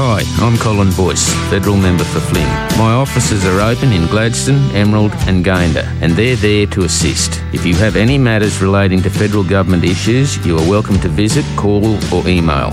Hi, I'm Colin Boyce, Federal Member for Flynn. My offices are open in Gladstone, Emerald and Gayndah, and they're there to assist. If you have any matters relating to federal government issues, you are welcome to visit, call or email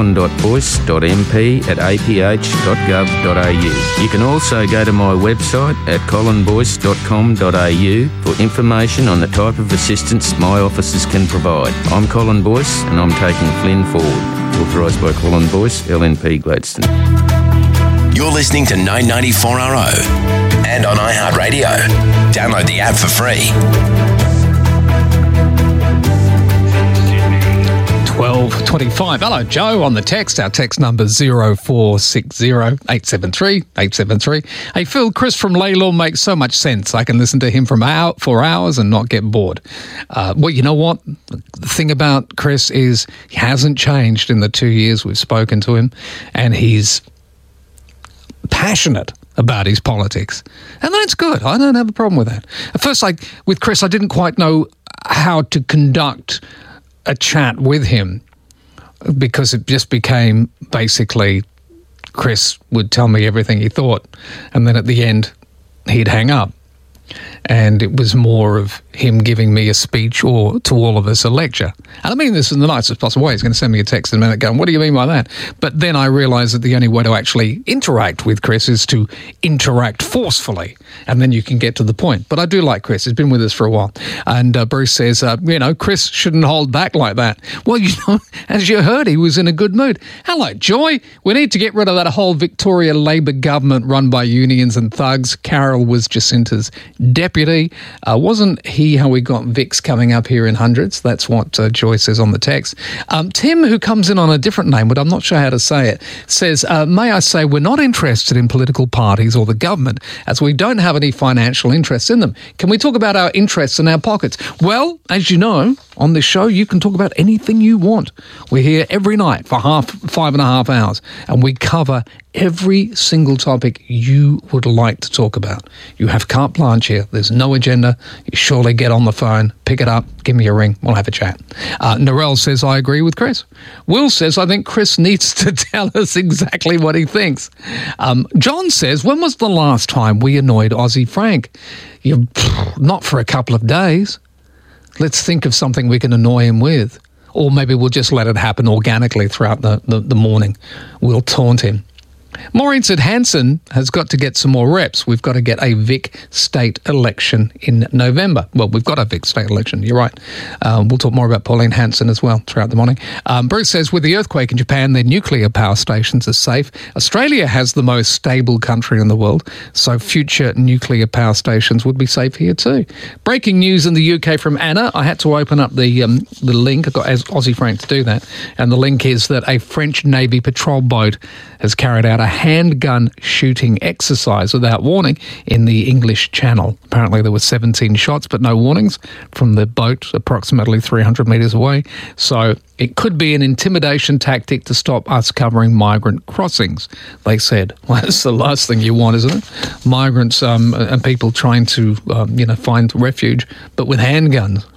colin.boyce.mp@aph.gov.au. You can also go to my website at colinboyce.com.au for information on the type of assistance my offices can provide. I'm Colin Boyce and I'm taking Flynn forward. Authorised by Colin Boyce, LNP Gladstone. You're listening to 994RO and on iHeartRadio. Download the app for free. 12:25. Hello, Joe, on the text. Our text number 0460 873 873. Hey, Phil, Chris from Laylaw makes so much sense. I can listen to him for hours and not get bored. Well, you know what? The thing about Chris is he hasn't changed in the 2 years we've spoken to him, and he's passionate about his politics. And that's good. I don't have a problem with that. At first, with Chris, I didn't quite know how to conduct a chat with him, because it just became basically Chris would tell me everything he thought, and then at the end he'd hang up. And it was more of him giving me a speech or to all of us a lecture. And I mean this in the nicest possible way. He's going to send me a text in a minute going, what do you mean by that? But then I realised that the only way to actually interact with Chris is to interact forcefully, and then you can get to the point. But I do like Chris. He's been with us for a while. And Bruce says, Chris shouldn't hold back like that. Well, as you heard, he was in a good mood. Hello, Joy. We need to get rid of that whole Victoria Labor government run by unions and thugs. Carol was Jacinta's deputy. Wasn't he how we got Vix coming up here in hundreds? That's what Joy says on the text. Tim, who comes in on a different name, but I'm not sure how to say it, says, may I say we're not interested in political parties or the government, as we don't have any financial interest in them. Can we talk about our interests in our pockets? Well, as you know, on this show, you can talk about anything you want. We're here every night for 5.5 hours, and we cover every single topic you would like to talk about. You have carte blanche here. There's no agenda. You surely get on the phone, pick it up, give me a ring. We'll have a chat. Narelle says, I agree with Chris. Will says, I think Chris needs to tell us exactly what he thinks. John says, when was the last time we annoyed Aussie Frank? Not for a couple of days. Let's think of something we can annoy him with. Or maybe we'll just let it happen organically throughout the morning. We'll taunt him. Maureen said Hanson has got to get some more reps. We've got to get a Vic state election in November. Well, we've got a Vic state election, you're right. We'll talk more about Pauline Hanson as well throughout the morning. Bruce says, with the earthquake in Japan, their nuclear power stations are safe. Australia has the most stable country in the world, so future nuclear power stations would be safe here too. Breaking news in the UK from Anna. I had to open up the link. I got Aussie Frank to do that. And the link is that a French Navy patrol boat has carried out a handgun shooting exercise without warning in the English Channel. Apparently there were 17 shots, but no warnings from the boat approximately 300 metres away. So it could be an intimidation tactic to stop us covering migrant crossings, they said. Well, that's the last thing you want, isn't it? Migrants and people trying to, find refuge, but with handguns.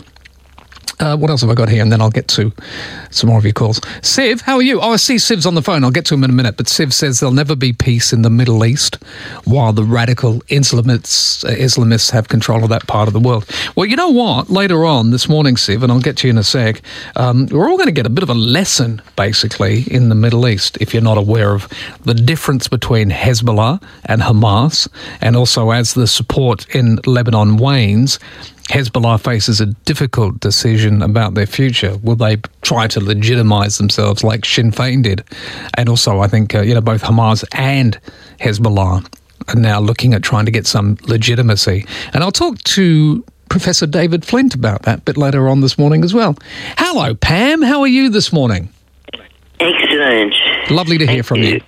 What else have I got here? And then I'll get to some more of your calls. Siv, how are you? Oh, I see Siv's on the phone. I'll get to him in a minute. But Siv says there'll never be peace in the Middle East while the radical Islamists have control of that part of the world. Well, you know what? Later on this morning, Siv, and I'll get to you in a sec, we're all going to get a bit of a lesson, basically, in the Middle East, if you're not aware of the difference between Hezbollah and Hamas, and also as the support in Lebanon wanes, Hezbollah faces a difficult decision about their future. Will they try to legitimise themselves like Sinn Féin did? And also, I think, both Hamas and Hezbollah are now looking at trying to get some legitimacy. And I'll talk to Professor David Flint about that a bit later on this morning as well. Hello, Pam. How are you this morning? Excellent. Lovely to hear from you.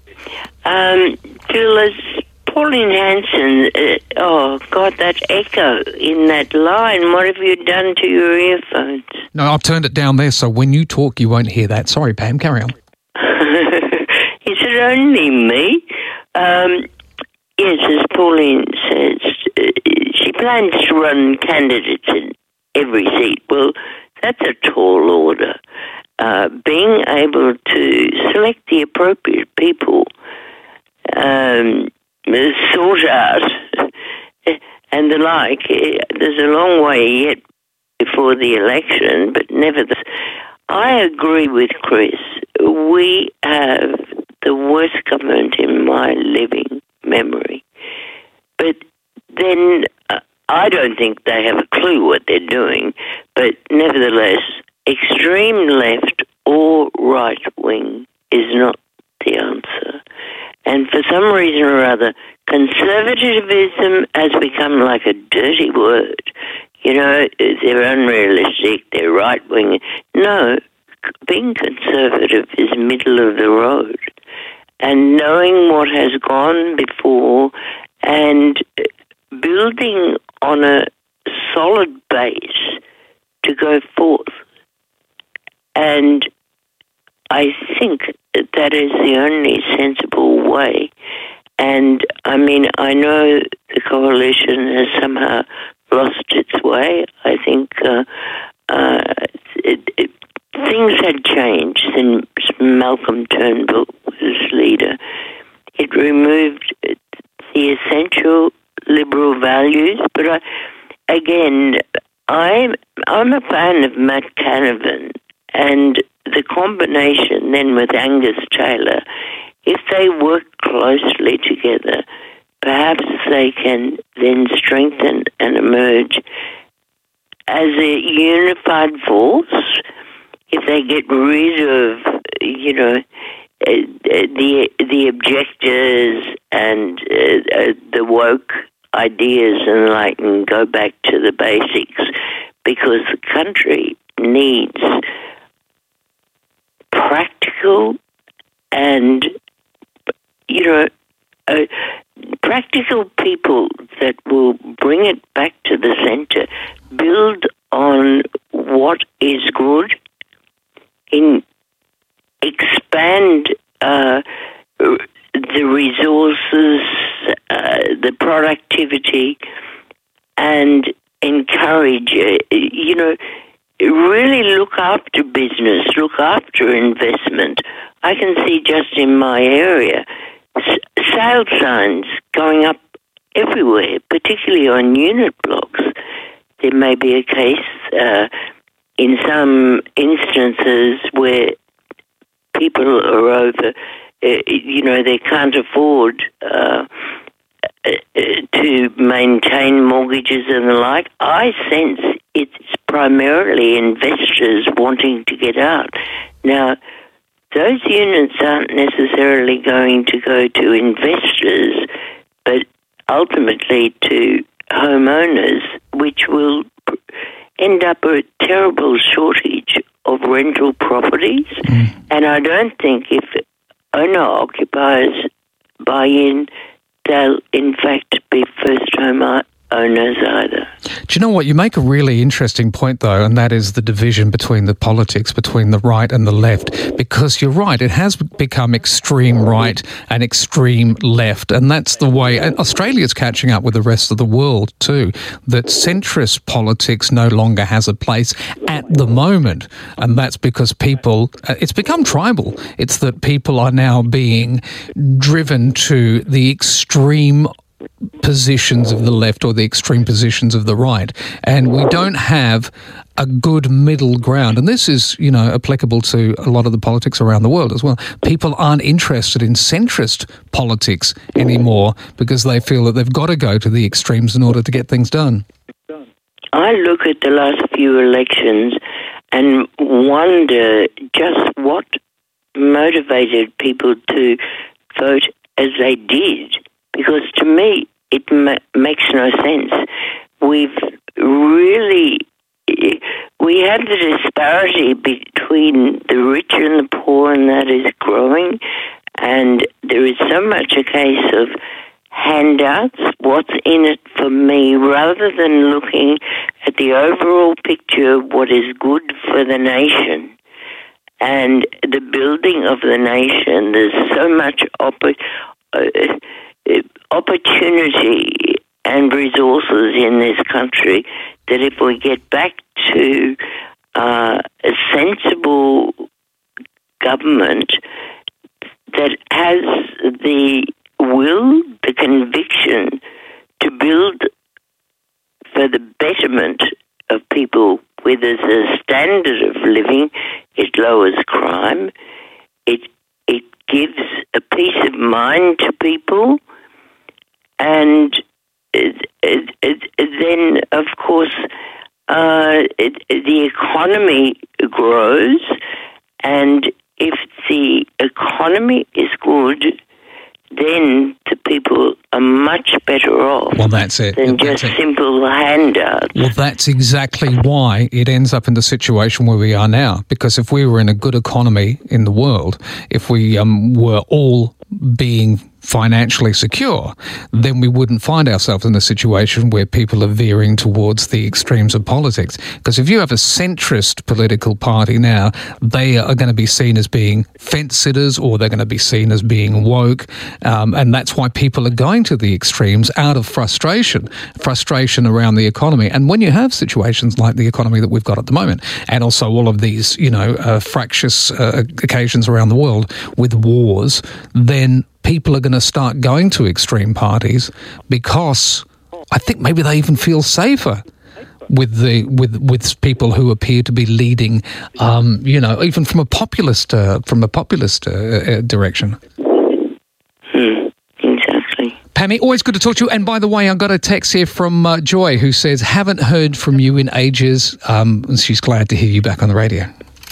Phyllis, Pauline Hanson, that echo in that line. What have you done to your earphones? No, I've turned it down there, so when you talk, you won't hear that. Sorry, Pam, carry on. Is it only me? Yes, as Pauline says, she plans to run candidates in every seat. Well, that's a tall order. being able to select the appropriate people, sort out, and the like. There's a long way yet before the election, but nevertheless, I agree with Chris. We have the worst government in my living memory. But then I don't think they have a clue what they're doing, but nevertheless, extreme left or right wing is not the answer. And for some reason or other, conservatism has become like a dirty word. You know, they're unrealistic, they're right wing. No, being conservative is middle of the road. And knowing what has gone before and building on a solid base to go forth. And I think that is the only sensible way. And, I mean, I know the coalition has somehow lost its way. I think things had changed since Malcolm Turnbull was leader. It removed the essential liberal values, but I'm a fan of Matt Canavan, and the combination then with Angus Taylor, if they work closely together, perhaps they can then strengthen and emerge as a unified force. If they get rid of, you know, the objectors and the woke ideas and the like, and go back to the basics, because the country needs practical and, you know, practical people that will bring it back to the centre, build on what is good, expand the resources, the productivity, and encourage, you know, really look after business, look after investment. I can see just in my area sale signs going up everywhere, particularly on unit blocks. There may be a case in some instances where people are over, you know, they can't afford to maintain mortgages and the like. I sense it's primarily investors wanting to get out. Now, those units aren't necessarily going to go to investors, but ultimately to homeowners, which will end up a terrible shortage of rental properties. And I don't think if owner-occupiers buy in, they'll in fact be first-home owners either. Do you know what? You make a really interesting point, though, and that is the division between the politics, between the right and the left, because you're right, it has become extreme right and extreme left, and that's the way, and Australia's catching up with the rest of the world too, that centrist politics no longer has a place at the moment, and that's because people, it's become tribal. It's that people are now being driven to the extreme positions of the left or the extreme positions of the right, and we don't have a good middle ground. And this is, you know, applicable to a lot of the politics around the world as well. People aren't interested in centrist politics anymore because they feel that they've got to go to the extremes in order to get things done. I look at the last few elections and wonder just what motivated people to vote as they did. Because to me, it makes no sense. We have the disparity between the rich and the poor, and that is growing. And there is so much a case of handouts, what's in it for me, rather than looking at the overall picture of what is good for the nation. And the building of the nation, there's so much opportunity and resources in this country that if we get back to a sensible government that has the will, the conviction to build for the betterment of people where there's a standard of living, it lowers crime, it gives a peace of mind to people, and then, of course, the economy grows, and if the economy is good, then the people are much better off. Well, that's it. Than just simple handouts. Well, that's exactly why it ends up in the situation where we are now. Because if we were in a good economy in the world, if we were all being financially secure, then we wouldn't find ourselves in a situation where people are veering towards the extremes of politics. Because if you have a centrist political party now, they are going to be seen as being fence-sitters, or they're going to be seen as being woke, and that's why people are going to the extremes out of frustration around the economy. And when you have situations like the economy that we've got at the moment, and also all of these, fractious occasions around the world with wars, then people are going to start going to extreme parties because I think maybe they even feel safer with people who appear to be leading, even from a populist direction. Exactly. Pammy, always good to talk to you. And by the way, I got a text here from Joy who says, haven't heard from you in ages. And she's glad to hear you back on the radio.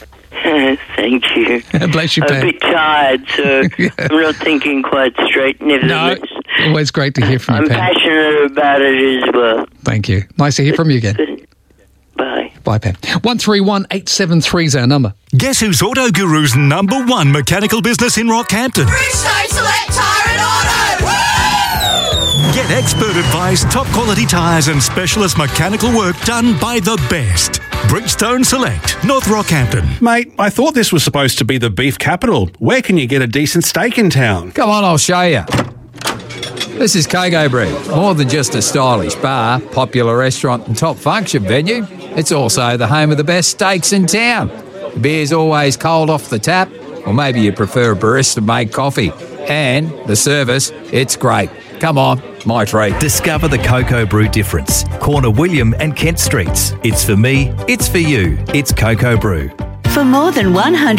Thank you. Bless you, Pam. I'm a bit tired, so yeah. I'm not thinking quite straight, nevertheless. No, always great to hear from you, Pam. I'm passionate about it as well. Thank you. Nice to hear from you again. Good. Bye. Bye, Pam. 131-873 is our number. Guess who's Auto Guru's number one mechanical business in Rockhampton? Bridgestone Select Tyre and Auto! Woo! Get expert advice, top quality tyres and specialist mechanical work done by the best. Bridgestone Select, North Rockhampton. Mate, I thought this was supposed to be the beef capital. Where can you get a decent steak in town? Come on, I'll show you. This is Coco Breed. More than just a stylish bar, popular restaurant and top function venue, it's also the home of the best steaks in town. The beer's always cold off the tap, or maybe you prefer a barista-made coffee. And the service, it's great. Come on, my treat. Discover the Coco Brew difference. Corner William and Kent Streets. It's for me, it's for you. It's Coco Brew. For more than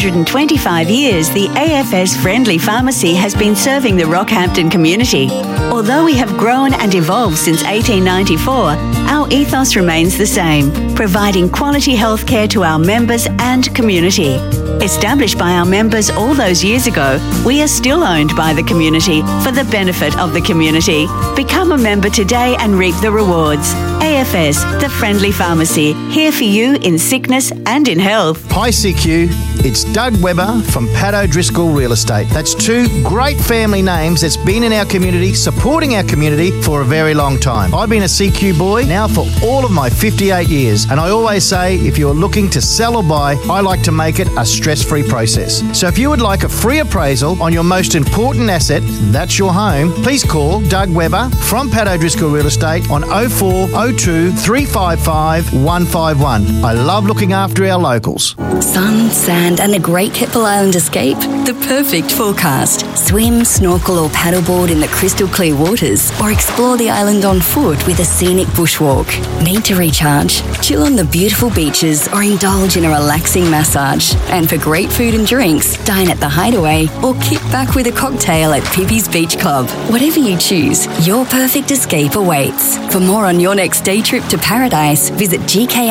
125 years, the AFS Friendly Pharmacy has been serving the Rockhampton community. Although we have grown and evolved since 1894, our ethos remains the same, providing quality healthcare to our members and community. Established by our members all those years ago, we are still owned by the community for the benefit of the community. Become a member today and reap the rewards. AFS, the Friendly Pharmacy, here for you in sickness and in health. Hi CQ, it's Doug Webber from Pat O'Driscoll Real Estate. That's two great family names that's been in our community, supporting our community for a very long time. I've been a CQ boy now for all of my 58 years, and I always say if you're looking to sell or buy, I like to make it a stress-free process. So if you would like a free appraisal on your most important asset, that's your home, please call Doug Webber from Pat O'Driscoll Real Estate on 0402 355 151. I love looking after our locals. Sun, sand and a great Keppel Island escape? The perfect forecast. Swim, snorkel or paddleboard in the crystal clear waters, or explore the island on foot with a scenic bushwalk. Need to recharge? Chill on the beautiful beaches or indulge in a relaxing massage. And for great food and drinks, dine at the Hideaway or kick back with a cocktail at Pippi's Beach Club. Whatever you choose, your perfect escape awaits. For more on your next day trip to paradise, visit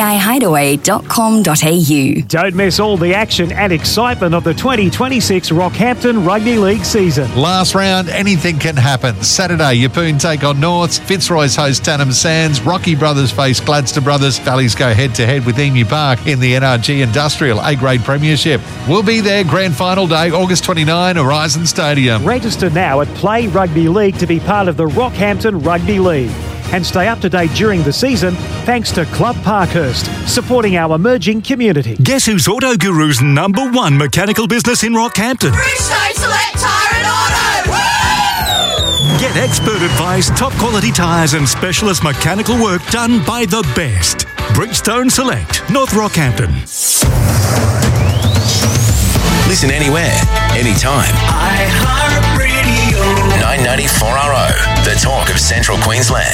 gkihideaway.com.au. Don't miss all the action and excitement of the 2026 Rockhampton Rugby League season. Last round, anything can happen. Saturday, Yeppoon take on Norths, Fitzroy's host Tannum Sands, Rocky Brothers face Gladstone Brothers, Valleys go head-to-head with Emu Park in the NRG Industrial A-Grade Premiership. We'll be there grand final day, August 29, Horizon Stadium. Register now at Play Rugby League to be part of the Rockhampton Rugby League. And stay up to date during the season thanks to Club Parkhurst, supporting our emerging community. Guess who's Auto Guru's number one mechanical business in Rockhampton? Bridgestone Select Tyre and Auto! Woo! Get expert advice, top quality tyres and specialist mechanical work done by the best. Bridgestone Select, North Rockhampton. Listen anywhere, anytime. iHeartRadio. 994RO, the talk of Central Queensland.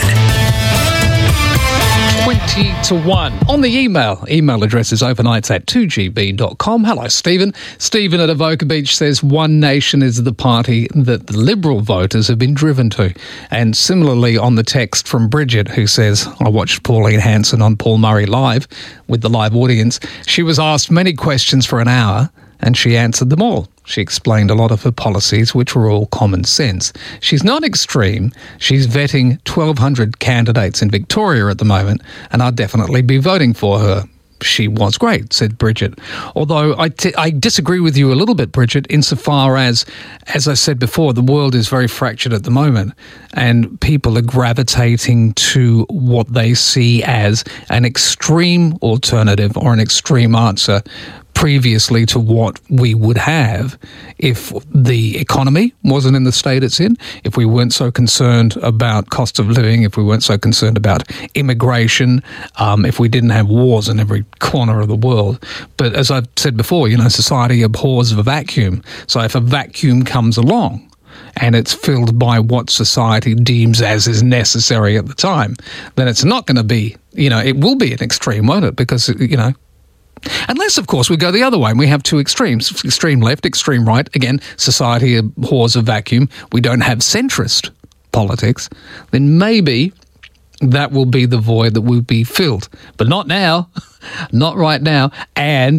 20-1. On the email address is overnights@2gb.com. Hello, Stephen. Stephen at Avoca Beach says One Nation is the party that the Liberal voters have been driven to. And similarly on the text from Bridget, who says, I watched Pauline Hanson on Paul Murray Live with the live audience. She was asked many questions for an hour and she answered them all. She explained a lot of her policies, which were all common sense. She's not extreme. She's vetting 1,200 candidates in Victoria at the moment, and I'd definitely be voting for her. She was great, said Bridget. Although I disagree with you a little bit, Bridget, insofar as I said before, the world is very fractured at the moment, and people are gravitating to what they see as an extreme alternative or an extreme answer previously to what we would have if the economy wasn't in the state it's in, if we weren't so concerned about cost of living, if we weren't so concerned about immigration, if we didn't have wars in every corner of the world. But as I've said before, society abhors a vacuum. So if a vacuum comes along and it's filled by what society deems as is necessary at the time, then it's not going to be, it will be an extreme, won't it? Because, unless, of course, we go the other way and we have two extremes, extreme left, extreme right. Again, society abhors a vacuum. We don't have centrist politics. Then maybe that will be the void that will be filled. But not now, not right now, and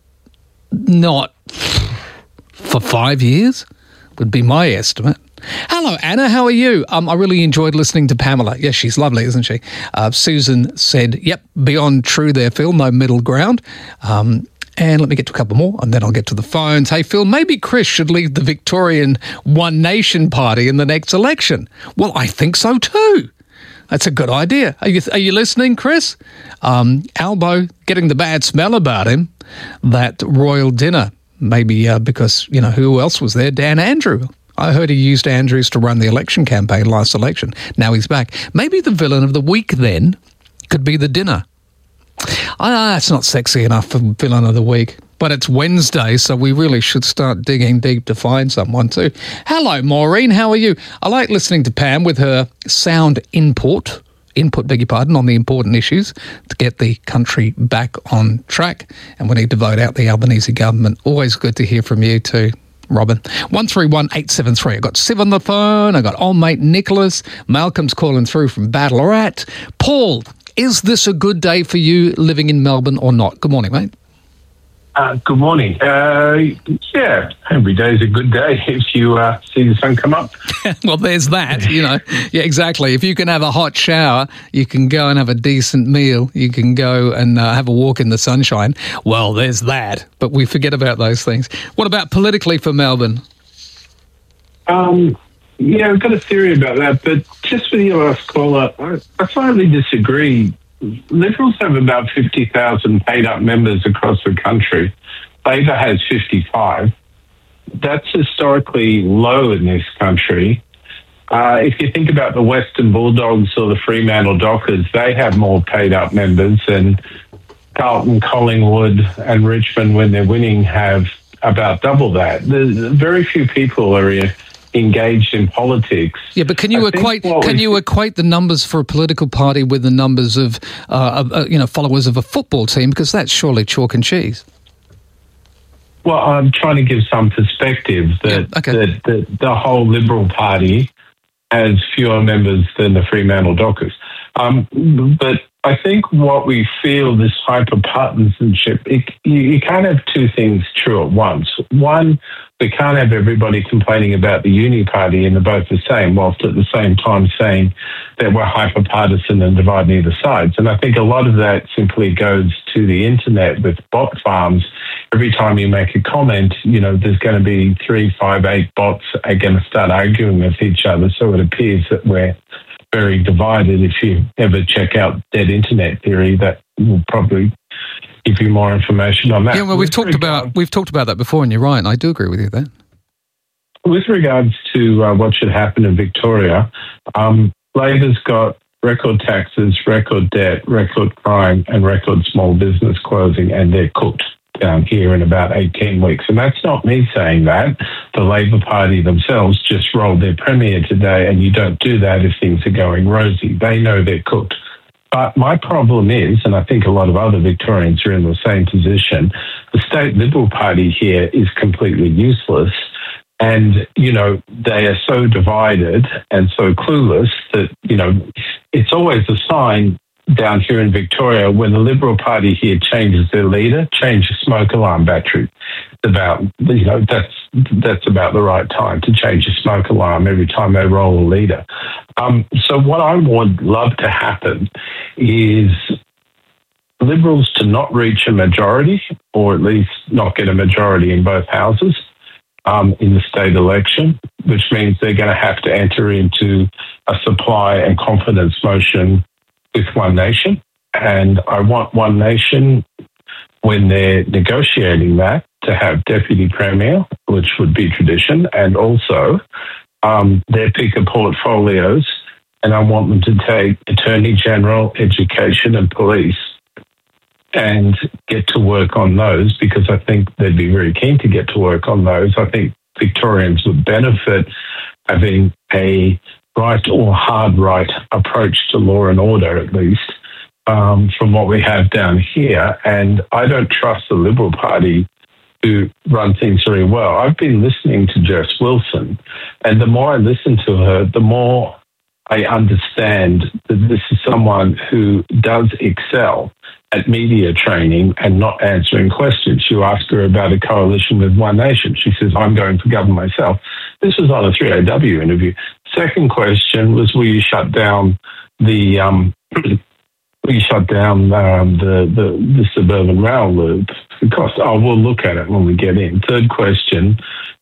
not for 5 years would be my estimate. Hello, Anna. How are you? I really enjoyed listening to Pamela. Yes, she's lovely, isn't she? Susan said, yep, beyond true there, Phil. No middle ground. And let me get to a couple more, and then I'll get to the phones. Hey, Phil, maybe Chris should lead the Victorian One Nation Party in the next election. Well, I think so too. That's a good idea. Are you listening, Chris? Albo getting the bad smell about him. That royal dinner, maybe because, who else was there? Dan Andrew. I heard he used Andrews to run the election campaign last election. Now he's back. Maybe the villain of the week then could be the dinner. It's not sexy enough for villain of the week. But it's Wednesday, so we really should start digging deep to find someone too. Hello, Maureen. How are you? I like listening to Pam with her sound input, beg your pardon, on the important issues to get the country back on track. And we need to vote out the Albanese government. Always good to hear from you too, Robin. 131873. I got Siv on the phone. I got old mate Nicholas. Malcolm's calling through from Ballarat. Paul, is this a good day for you living in Melbourne or not? Good morning, mate. Good morning. Yeah, every day is a good day if you see the sun come up. Well, there's that, Yeah, exactly. If you can have a hot shower, you can go and have a decent meal, you can go and have a walk in the sunshine. Well, there's that. But we forget about those things. What about politically for Melbourne? Yeah, I've got a theory about that, but just with your last caller, I slightly disagree. Liberals have about 50,000 paid-up members across the country. Labor has 55. That's historically low in this country. If you think about the Western Bulldogs or the Fremantle Dockers, they have more paid-up members, and Carlton, Collingwood and Richmond, when they're winning, have about double that. There's very few people are engaged in politics. Yeah, but can you equate the numbers for a political party with the numbers of followers of a football team? Because that's surely chalk and cheese. Well, I'm trying to give some perspective that the whole Liberal Party has fewer members than the Fremantle Dockers. But I think what we feel, this hyper-partisanship, you can't have two things true at once. One, we can't have everybody complaining about the uni party and they're both the same, whilst at the same time saying that we're hyper-partisan and dividing either sides. And I think a lot of that simply goes to the internet with bot farms. Every time you make a comment, there's going to be 3, 5, 8 bots are going to start arguing with each other. So it appears that we're very divided. If you ever check out Dead Internet Theory, that will probably give you more information on that. Yeah, well, we've talked about that before, and you're right. I do agree with you there. With regards to what should happen in Victoria, Labor's got record taxes, record debt, record crime, and record small business closing, and they're cooked. down here in about 18 weeks. And that's not me saying that. The Labor Party themselves just rolled their premier today, and you don't do that if things are going rosy. They know they're cooked. But my problem is, and I think a lot of other Victorians are in the same position, the state Liberal Party here is completely useless. And, you know, they are so divided and so clueless that, you know, it's always a sign down here in Victoria when the Liberal Party here changes their leader, change the smoke alarm battery. About, you know, that's about the right time to change a smoke alarm every time they roll a leader. So what I would love to happen is Liberals to not reach a majority, or at least not get a majority in both houses in the state election, which means they're going to have to enter into a supply and confidence motion with One Nation. And I want One Nation, when they're negotiating that, to have Deputy Premier, which would be tradition, and also their pick of portfolios. And I want them to take Attorney General, Education and Police and get to work on those, because I think they'd be very keen to get to work on those. I think Victorians would benefit having a right or hard right approach to law and order, at least, from what we have down here. And I don't trust the Liberal Party to run things very well. I've been listening to Jess Wilson, and the more I listen to her, the more I understand that this is someone who does excel at media training and not answering questions. You ask her about a coalition with One Nation. She says, I'm going for government myself. This was on a 3AW interview. Second question was, will you shut down the suburban rail loop? Because, we'll look at it when we get in. Third question,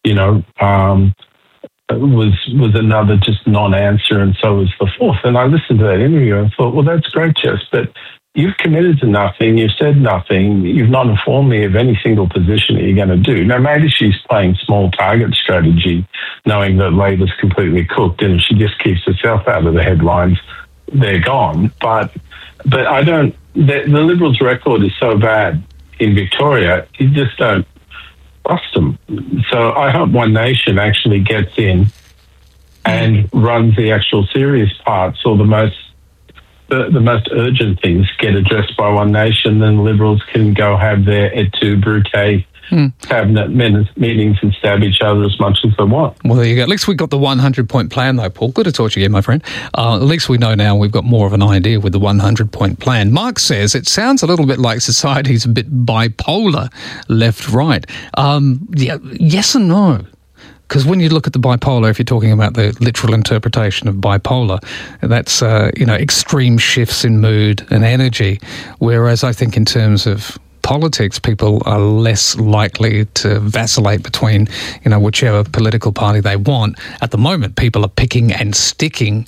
was another just non-answer, and so was the fourth. And I listened to that interview and thought, well, that's great, Jess, but you've committed to nothing, you've said nothing, you've not informed me of any single position that you're going to do. Now, maybe she's playing small target strategy, knowing that Labor's completely cooked, and if she just keeps herself out of the headlines, they're gone. But I don't, the Liberals' record is so bad in Victoria, you just don't trust them. So I hope One Nation actually gets in and runs the actual serious parts, or the most urgent things get addressed by One Nation. Then Liberals can go have their et tu, Brute cabinet meetings and stab each other as much as they want. Well, there you go. At least we got the 100-point plan, though, Paul. Good to talk to you again, my friend. At least we know now we've got more of an idea with the 100-point plan. Mark says it sounds a little bit like society's a bit bipolar, left-right. Yes and no. Because when you look at the bipolar, if you're talking about the literal interpretation of bipolar, that's, extreme shifts in mood and energy. Whereas I think in terms of politics, people are less likely to vacillate between, whichever political party they want. At the moment, people are picking and sticking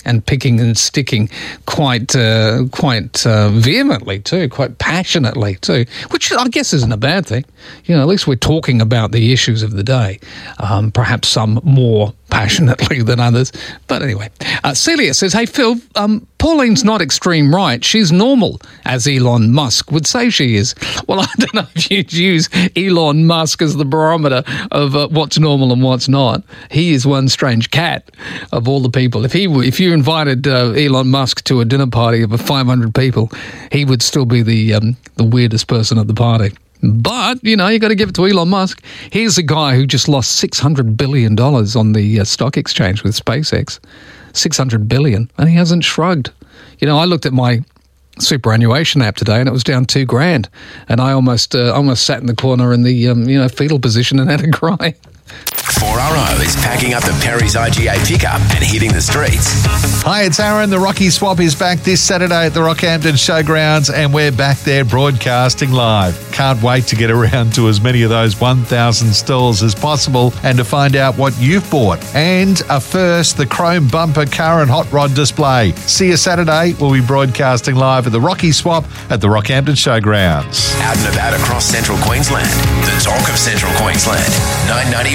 quite vehemently too, quite passionately too, which I guess isn't a bad thing. At least we're talking about the issues of the day, perhaps some more passionately than others. But anyway, Celia says, hey, Phil, Pauline's not extreme right. She's normal, as Elon Musk would say she is. Well, I don't know if you'd use Elon Musk as the barometer of what's normal and what's not. He is one strange cat of all the people. If you invited Elon Musk to a dinner party of 500 people, he would still be the weirdest person at the party. But, you got to give it to Elon Musk. He's a guy who just lost $600 billion on the stock exchange with SpaceX. $600 billion, and he hasn't shrugged. I looked at my superannuation app today, and it was down $2,000, and I almost sat in the corner in the fetal position and had a cry. 4RO is packing up the Perry's IGA pickup and hitting the streets. Hi, it's Aaron. The Rocky Swap is back this Saturday at the Rockhampton Showgrounds, and we're back there broadcasting live. Can't wait to get around to as many of those 1,000 stalls as possible and to find out what you've bought. And a first, the chrome bumper car and hot rod display. See you Saturday. We'll be broadcasting live at the Rocky Swap at the Rockhampton Showgrounds. Out and about across central Queensland. The talk of central Queensland. 990 4RO.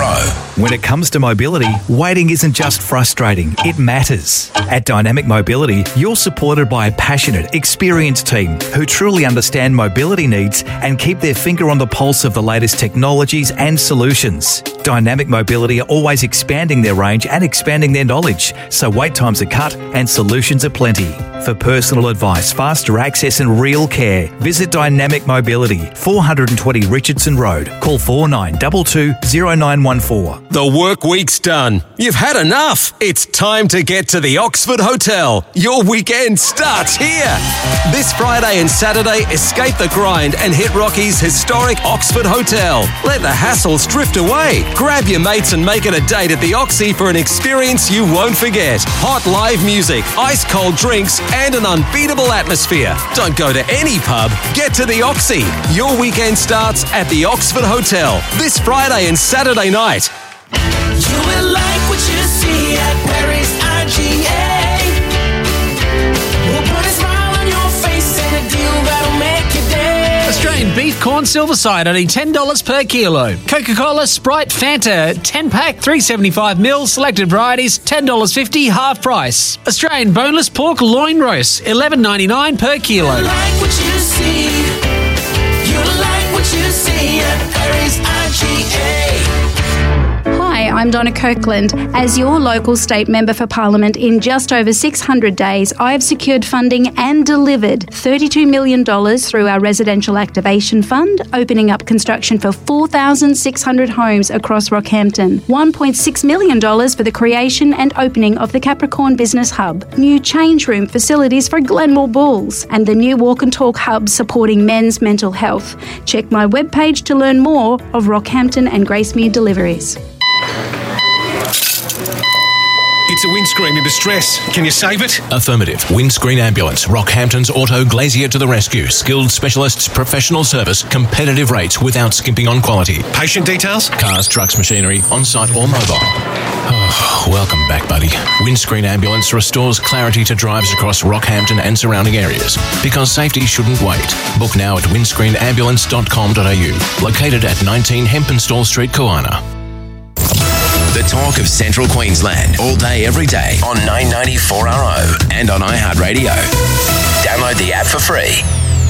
94RO. When it comes to mobility, waiting isn't just frustrating, it matters. At Dynamic Mobility, you're supported by a passionate, experienced team who truly understand mobility needs and keep their finger on the pulse of the latest technologies and solutions. Dynamic Mobility are always expanding their range and expanding their knowledge, so wait times are cut and solutions are plenty. For personal advice, faster access and real care, visit Dynamic Mobility, 420 Richardson Road. Call 4922 0914. The work week's done. You've had enough. It's time to get to the Oxford Hotel. Your weekend starts here. This Friday and Saturday, escape the grind and hit Rocky's historic Oxford Hotel. Let the hassles drift away. Grab your mates and make it a date at the Oxy for an experience you won't forget. Hot live music, ice cold drinks, and an unbeatable atmosphere. Don't go to any pub. Get to the Oxy. Your weekend starts at the Oxford Hotel this Friday and Saturday night. You will like what you see at Perry's IGA. We'll put a smile on your face and a deal that'll make your day. Australian beef corn silver side, only $10 per kilo. Coca-Cola, Sprite, Fanta, 10-pack, 375ml, selected varieties, $10.50, half price. Australian boneless pork loin roast, $11.99 per kilo. You like what you see. You like what you see at Perry's IGA. Hi, I'm Donna Kirkland. As your local state member for Parliament in just over 600 days, I have secured funding and delivered $32 million through our Residential Activation Fund, opening up construction for 4,600 homes across Rockhampton, $1.6 million for the creation and opening of the Capricorn Business Hub, new change room facilities for Glenmore Bulls, and the new Walk and Talk Hub supporting men's mental health. Check my webpage to learn more of Rockhampton and Gracemere deliveries. It's a windscreen in distress. Can you save it? Affirmative. Windscreen Ambulance. Rockhampton's Auto Glazier to the rescue. Skilled specialists, professional service, competitive rates without skimping on quality. Patient details? Cars, trucks, machinery, on-site or mobile. Oh, welcome back, buddy. Windscreen Ambulance restores clarity to drives across Rockhampton and surrounding areas. Because safety shouldn't wait. Book now at windscreenambulance.com.au. Located at 19 Hempenstall Street, Koana. The talk of Central Queensland, all day, every day on 994RO and on iHeartRadio. Download the app for free.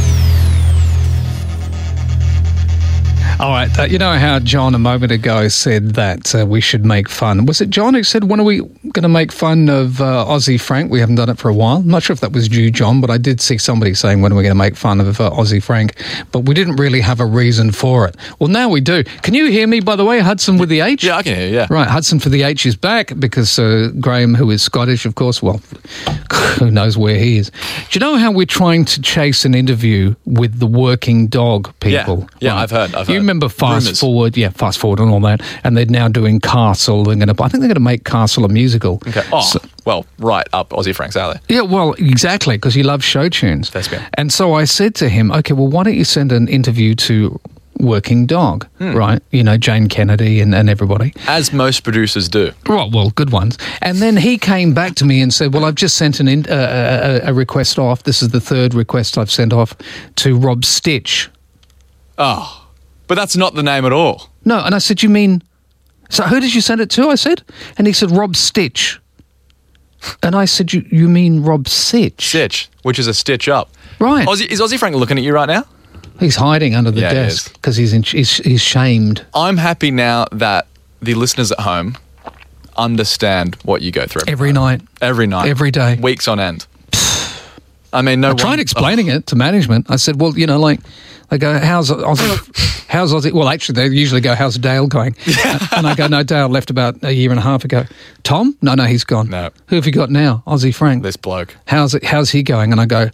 All right, you know how John a moment ago said that we should make fun. Was it John who said, when are we going to make fun of Aussie Frank? We haven't done it for a while. I'm not sure if that was you, John, but I did see somebody saying, when are we going to make fun of Aussie Frank? But we didn't really have a reason for it. Well, now we do. Can you hear me, by the way, Hudson with the H? Yeah, I can hear you, yeah. Right, Hudson for the H is back because Graham, who is Scottish, of course, well, who knows where he is. Do you know how we're trying to chase an interview with the working dog people? Yeah, right? I've heard. You remember Fast Forward and all that, and they're now doing Castle. I think they're going to make Castle a musical. Okay. Well, right up Aussie Frank's alley. Yeah, well, exactly, because he loves show tunes. That's good. And so I said to him, okay, well, why don't you send an interview to Working Dog, right? You know, Jane Kennedy and everybody. As most producers do. Well, good ones. And then he came back to me and said, well, I've just sent a request off. This is the third request I've sent off to Rob Stitch. Oh, but that's not the name at all. No, and I said, you mean... So who did you send it to, I said? And he said, Rob Stitch. And I said, you mean Rob Sitch? Sitch, which is a stitch up. Right. Is Aussie Frank looking at you right now? He's hiding under the desk because he's shamed. I'm happy now that the listeners at home understand what you go through. Every night. Every night. Every day. Weeks on end. I mean, I tried explaining it to management. I said, well, you know, like... They go, how's Aussie? Well, actually, they usually go, how's Dale going? And I go, no, Dale left about a year and a half ago. Tom? No, he's gone. No. Who have you got now? Aussie Frank. This bloke. How's he going? And I go,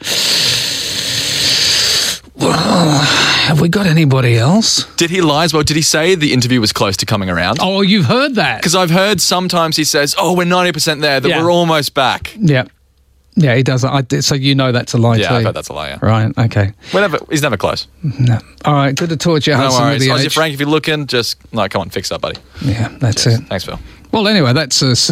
well, have we got anybody else? Did he lie as well? Did he say the interview was close to coming around? Oh, you've heard that. Because I've heard sometimes he says, we're 90% there, that we're almost back. Yeah. Yeah, he does. So you know that's a lie too. Yeah, I've heard that's a lie, yeah. Right, okay. He's never close. No. All right, good to talk to you, Hudson. No worries. Aussie Frank, if you're looking, just, come on, fix up, buddy. Yeah, that's it. Thanks, Phil. Well, anyway, that's us.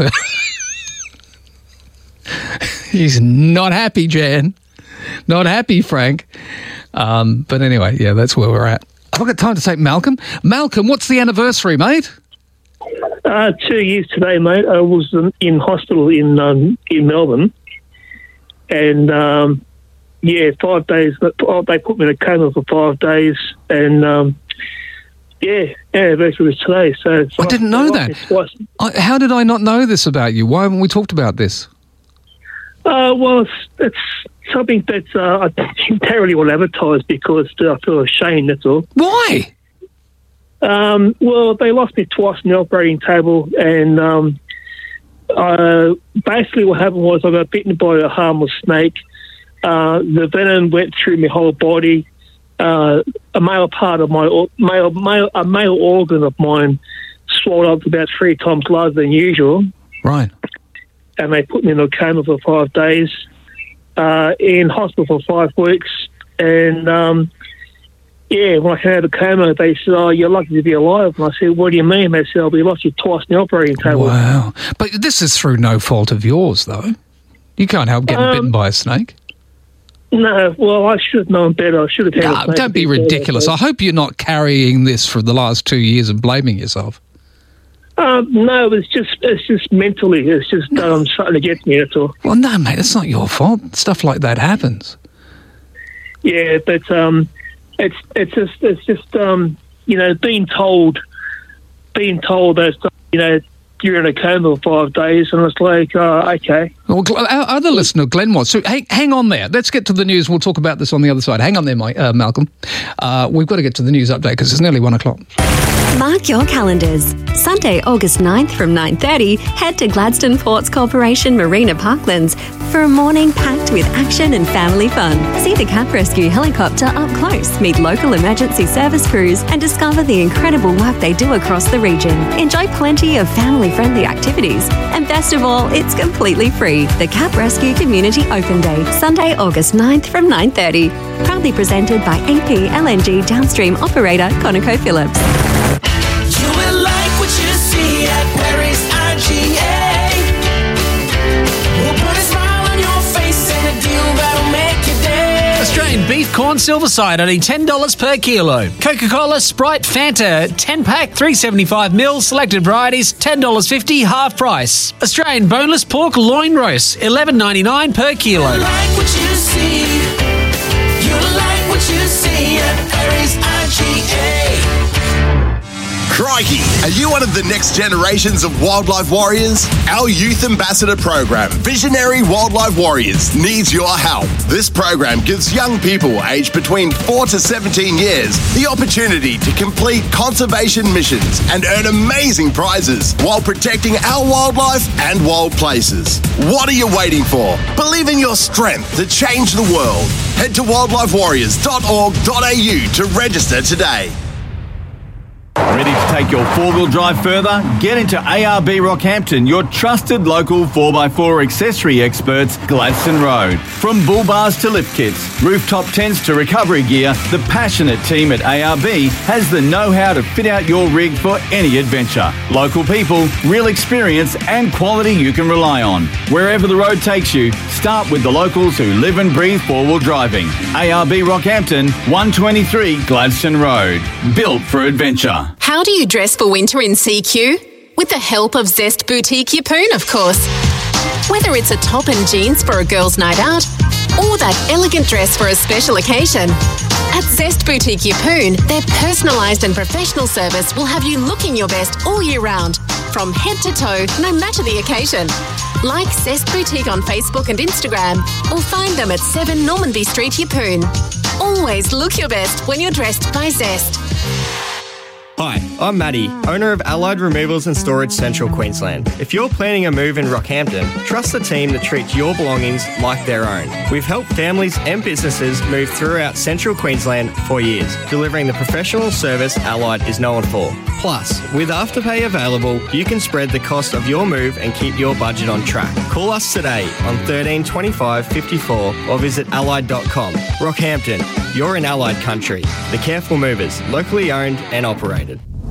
He's not happy, Jan. Not happy, Frank. But anyway, yeah, that's where we're at. Have I got time to take Malcolm? Malcolm, what's the anniversary, mate? 2 years today, mate. I was in hospital in Melbourne, and 5 days. They put me in a coma for 5 days, and anniversary was today. So I didn't know that. How did I not know this about you? Why haven't we talked about this? Well, it's something that I don't really want to advertise because I feel ashamed, that's all. Why? Well, they lost me twice on the operating table, and basically what happened was I got bitten by a harmless snake. The venom went through my whole body. A male part of my a male organ of mine swelled up about 3 times larger than usual. Right. And they put me in a coma for 5 days, in hospital for 5 weeks, and when I came out of the coma, they said, "Oh, you're lucky to be alive." And I said, "What do you mean?" They said, "We lost you twice in the operating table." Wow. But this is through no fault of yours, though. You can't help getting bitten by a snake. No, well, I should have known better. I should have had a snake. Don't be ridiculous. I hope you're not carrying this for the last 2 years and blaming yourself. No, it's just mentally. It's just starting to get me, that's all. Well, no, mate, it's not your fault. Stuff like that happens. Yeah, but it's just being told that you're in a coma for 5 days, and it's like, okay. Well, our other listener, Glenn, was. So hang on there. Let's get to the news. We'll talk about this on the other side. Hang on there, Malcolm. We've got to get to the news update because it's nearly 1 o'clock. Mark your calendars. Sunday, August 9th from 9:30, head to Gladstone Ports Corporation Marina Parklands for a morning packed with action and family fun. See the Cap Rescue helicopter up close, meet local emergency service crews, and discover the incredible work they do across the region. Enjoy plenty of family-friendly activities. And best of all, it's completely free. The Cap Rescue Community Open Day, Sunday, August 9th from 9:30. Proudly presented by AP LNG downstream operator ConocoPhillips. You will like what you see at Perry's IGA. We'll put a smile on your face and a deal that'll make your day. Australian beef corn silver side only $10 per kilo. Coca-Cola, Sprite, Fanta 10-pack 375ml selected varieties $10.50 half price. Australian boneless pork loin roast $11.99 per kilo. You like what you see. You like what you see at Perry's IGA. Crikey! Are you one of the next generations of wildlife warriors? Our Youth Ambassador program, Visionary Wildlife Warriors, needs your help. This program gives young people aged between 4 to 17 years the opportunity to complete conservation missions and earn amazing prizes while protecting our wildlife and wild places. What are you waiting for? Believe in your strength to change the world. Head to wildlifewarriors.org.au to register today. Ready to take your four-wheel drive further? Get into ARB Rockhampton, your trusted local 4x4 accessory experts, Gladstone Road. From bull bars to lift kits, rooftop tents to recovery gear, the passionate team at ARB has the know-how to fit out your rig for any adventure. Local people, real experience and quality you can rely on. Wherever the road takes you, start with the locals who live and breathe four-wheel driving. ARB Rockhampton, 123 Gladstone Road. Built for adventure. How do you dress for winter in CQ? With the help of Zest Boutique Yeppoon, of course. Whether it's a top and jeans for a girl's night out or that elegant dress for a special occasion, at Zest Boutique Yeppoon, their personalised and professional service will have you looking your best all year round, from head to toe, no matter the occasion. Like Zest Boutique on Facebook and Instagram, or find them at 7 Normanby Street, Yeppoon. Always look your best when you're dressed by Zest. Hi, I'm Matty, owner of Allied Removals and Storage Central Queensland. If you're planning a move in Rockhampton, trust the team that treats your belongings like their own. We've helped families and businesses move throughout Central Queensland for years, delivering the professional service Allied is known for. Plus, with Afterpay available, you can spread the cost of your move and keep your budget on track. Call us today on 13 25 54 or visit allied.com. Rockhampton, you're in Allied country. The Careful Movers, locally owned and operated.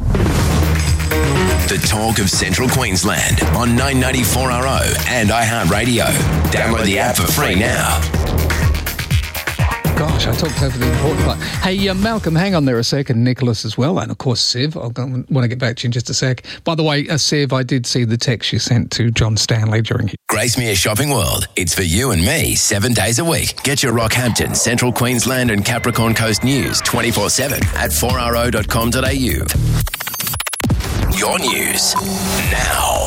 The talk of Central Queensland on 994RO and iHeartRadio. Download the app for free now. Gosh, I talked over the important part. Hey, Malcolm, hang on there a sec, and Nicholas as well, and of course Siv. I want to get back to you in just a sec. By the way, Siv, I did see the text you sent to John Stanley during his... Gracemere Shopping World. It's for you and me 7 days a week. Get your Rockhampton, Central Queensland and Capricorn Coast news 24/7 at 4ro.com.au. Your news now.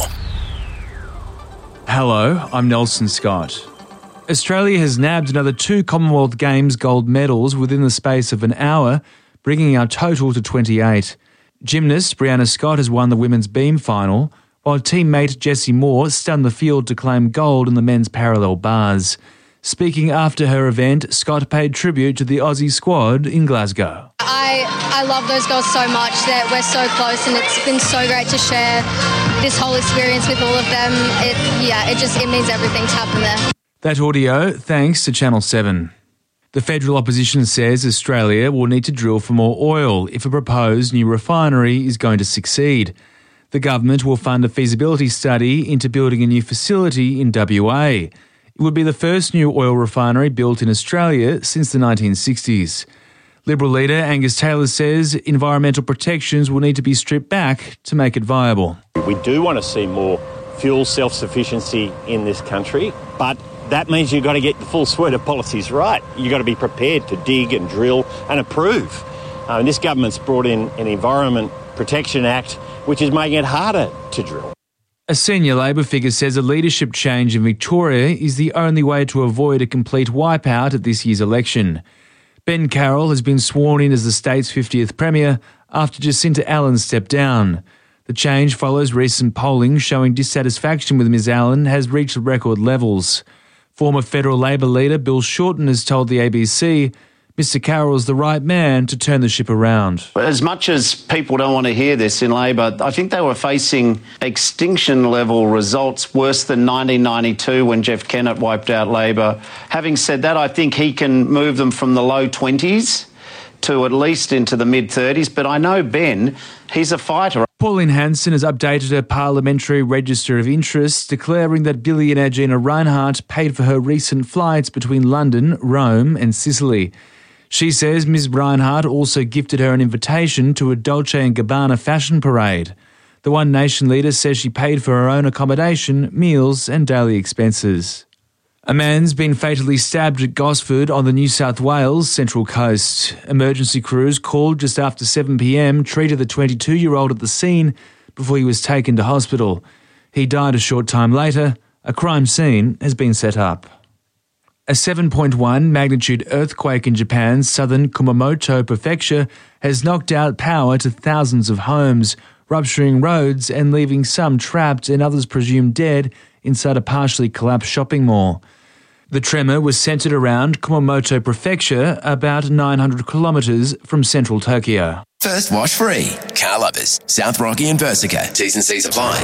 Hello, I'm Nelson Scott. Australia has nabbed another 2 Commonwealth Games gold medals within the space of an hour, bringing our total to 28. Gymnast Brianna Scott has won the women's beam final, while teammate Jessie Moore stunned the field to claim gold in the men's parallel bars. Speaking after her event, Scott paid tribute to the Aussie squad in Glasgow. I love those girls so much that we're so close, and it's been so great to share this whole experience with all of them. It means everything to happen there. That audio thanks to Channel 7. The federal opposition says Australia will need to drill for more oil if a proposed new refinery is going to succeed. The government will fund a feasibility study into building a new facility in WA. It would be the first new oil refinery built in Australia since the 1960s. Liberal leader Angus Taylor says environmental protections will need to be stripped back to make it viable. We do want to see more fuel self-sufficiency in this country, but that means you've got to get the full suite of policies right. You've got to be prepared to dig and drill and approve. This government's brought in an Environment Protection Act, which is making it harder to drill. A senior Labor figure says a leadership change in Victoria is the only way to avoid a complete wipeout at this year's election. Ben Carroll has been sworn in as the state's 50th Premier after Jacinta Allen stepped down. The change follows recent polling showing dissatisfaction with Ms Allen has reached record levels. Former federal Labor leader Bill Shorten has told the ABC Mr Carroll's the right man to turn the ship around. As much as people don't want to hear this in Labor, I think they were facing extinction-level results worse than 1992 when Jeff Kennett wiped out Labor. Having said that, I think he can move them from the low 20s to at least into the mid-30s, but I know Ben, he's a fighter. Pauline Hanson has updated her parliamentary register of interests, declaring that billionaire Gina Rinehart paid for her recent flights between London, Rome and Sicily. She says Ms Rinehart also gifted her an invitation to a Dolce & Gabbana fashion parade. The One Nation leader says she paid for her own accommodation, meals and daily expenses. A man's been fatally stabbed at Gosford on the New South Wales Central Coast. Emergency crews called just after 7 p.m, treated the 22-year-old at the scene before he was taken to hospital. He died a short time later. A crime scene has been set up. A 7.1 magnitude earthquake in Japan's southern Kumamoto prefecture has knocked out power to thousands of homes, rupturing roads and leaving some trapped and others presumed dead inside a partially collapsed shopping mall. The tremor was centred around Kumamoto Prefecture, about 900 kilometres from central Tokyo. First wash free. Car lovers, South Rocky and Versica. T's and C's apply.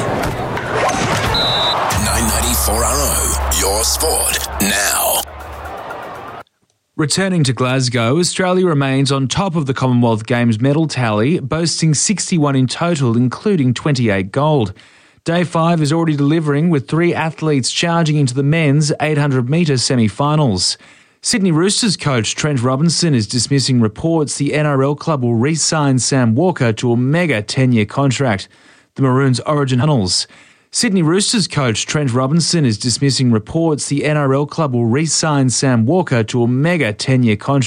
994RO, your sport now. Returning to Glasgow, Australia remains on top of the Commonwealth Games medal tally, boasting 61 in total, including 28 gold. Day 5 is already delivering, with 3 athletes charging into the men's 800-metre semi-finals. Sydney Roosters coach Trent Robinson is dismissing reports the NRL club will re-sign Sam Walker to a mega 10-year contract. The Maroons' origin tunnels. Sydney Roosters coach Trent Robinson is dismissing reports the NRL club will re-sign Sam Walker to a mega 10-year contract.